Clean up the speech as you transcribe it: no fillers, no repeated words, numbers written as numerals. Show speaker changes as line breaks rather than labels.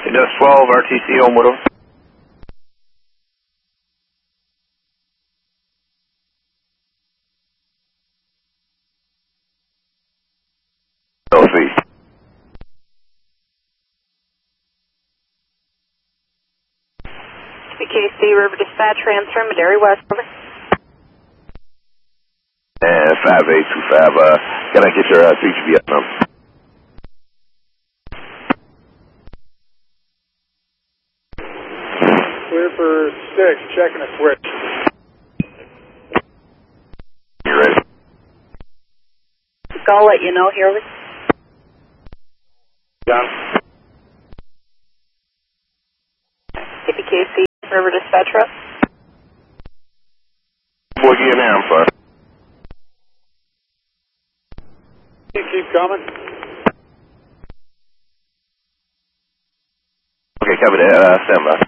He does 12, RTC home with him. Northeast.
BKC River Dispatch, transfer Madera West, over.
And 5825, can I get your CGBS number?
Clear for 6, checking a switch.
You ready?
I'll let you know here.
Done.
BKC River Dispatch, Russ.
Boy, get now, I'm sorry.
Keep coming.
Okay, copy that, stand by.